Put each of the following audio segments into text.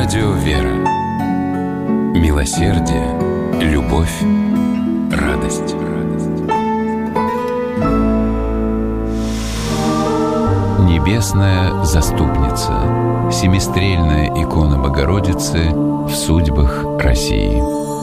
Радио «Вера». Милосердие, любовь, радость. Небесная заступница. Семистрельная икона Богородицы в судьбах России.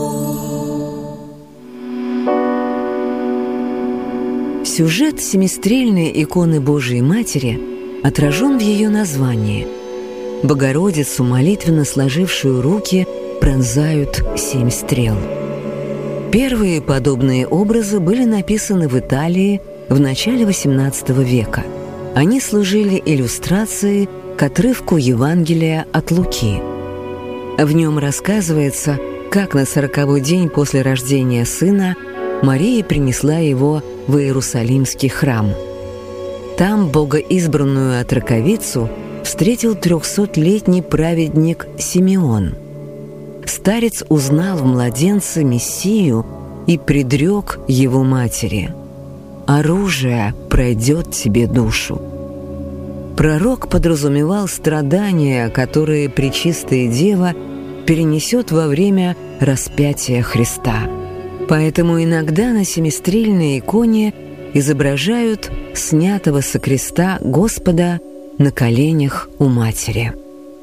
Сюжет семистрельной иконы Божией Матери отражен в ее названии. Богородицу, молитвенно сложившую руки, пронзают 7 стрел. Первые подобные образы были написаны в Италии в начале XVIII века. Они служили иллюстрацией к отрывку Евангелия от Луки. В нем рассказывается, как на 40-й день после рождения сына Мария принесла его в Иерусалимский храм. Там богоизбранную отроковицу встретил 300-летний праведник Симеон. Старец узнал в младенце Мессию и предрек его матери: «Оружие пройдет тебе душу». Пророк подразумевал страдания, которые Пречистая Дева перенесет во время распятия Христа. Поэтому иногда на семистрельной иконе изображают снятого со креста Господа на коленях у матери.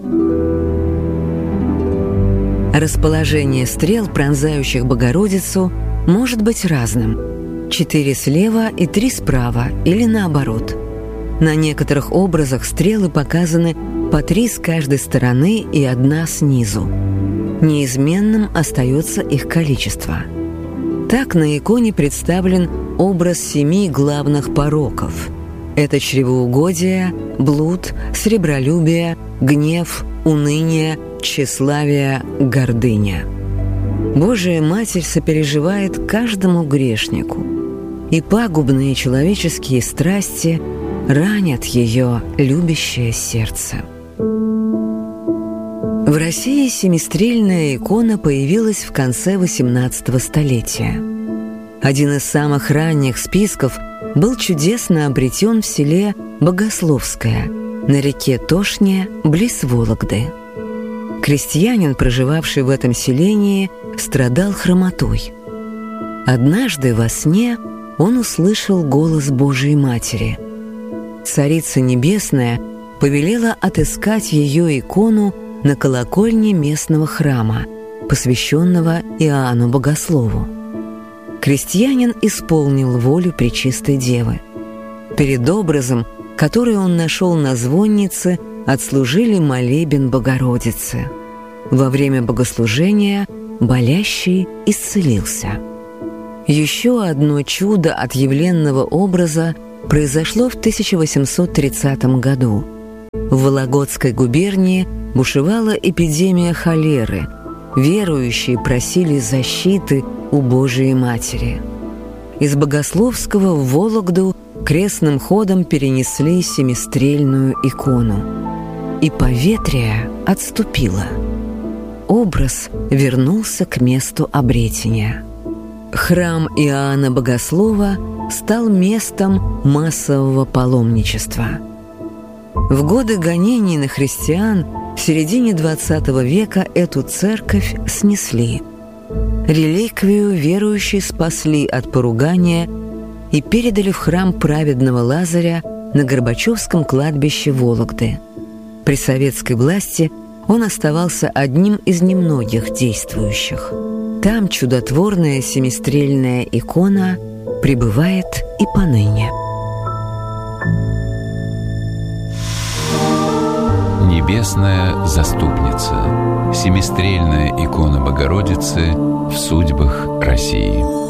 Расположение стрел, пронзающих Богородицу, может быть разным: 4 слева и 3 справа, или наоборот. На некоторых образах стрелы показаны по 3 с каждой стороны и 1 снизу. Неизменным остается их количество. Так на иконе представлен образ 7 главных пороков. Это чревоугодие, блуд, сребролюбие, гнев, уныние, тщеславие, гордыня. Божия Матерь сопереживает каждому грешнику, и пагубные человеческие страсти ранят ее любящее сердце. В России семистрельная икона появилась в конце XVIII столетия. Один из самых ранних списков был чудесно обретен в селе Богословское на реке Тошне близ Вологды. Крестьянин, проживавший в этом селении, страдал хромотой. Однажды во сне он услышал голос Божией Матери. Царица Небесная повелела отыскать ее икону на колокольне местного храма, посвященного Иоанну Богослову. Крестьянин исполнил волю Пречистой Девы. Перед образом, который он нашел на звоннице, отслужили молебен Богородицы. Во время богослужения болящий исцелился. Еще одно чудо от явленного образа произошло в 1830 году. В Вологодской губернии бушевала эпидемия холеры. Верующие просили защиты у Божией Матери. Из Богословского в Вологду крестным ходом перенесли семистрельную икону. И поветрие отступило. Образ вернулся к месту обретения. Храм Иоанна Богослова стал местом массового паломничества. В годы гонений на христиан в середине XX века эту церковь снесли. Реликвию верующие спасли от поругания и передали в храм праведного Лазаря на Горбачевском кладбище Вологды. При советской власти он оставался одним из немногих действующих. Там чудотворная семистрельная икона пребывает и поныне. Небесная заступница. Семистрельная икона Богородицы в судьбах России.